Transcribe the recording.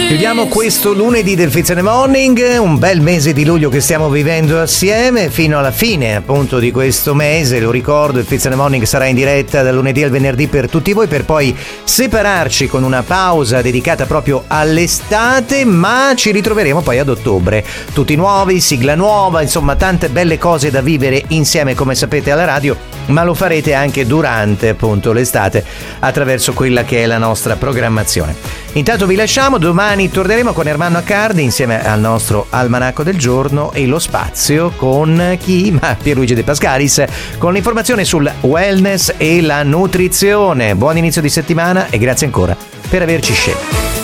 Chiudiamo questo lunedì del Fizz and the Morning, un bel mese di luglio che stiamo vivendo assieme fino alla fine appunto di questo mese. Lo ricordo, il Fizz and the Morning sarà in diretta dal lunedì al venerdì per tutti voi, per poi separarci con una pausa dedicata proprio all'estate, ma ci ritroveremo poi ad ottobre, tutti nuovi, sigla nuova, insomma tante belle cose da vivere insieme, come sapete, alla radio, ma lo farete anche durante appunto l'estate attraverso quella che è la nostra programmazione. Intanto vi lasciamo, domani torneremo con Ermanno Accardi insieme al nostro almanacco del giorno e lo spazio con chi? Ma Pierluigi De Pascalis, con l'informazione sul wellness e la nutrizione. Buon inizio di settimana e grazie ancora per averci scelto.